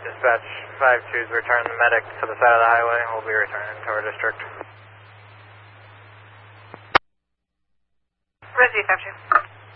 Dispatch 5-2's return the medic to the side of the highway. We'll be returning to our district. Resi 5-2.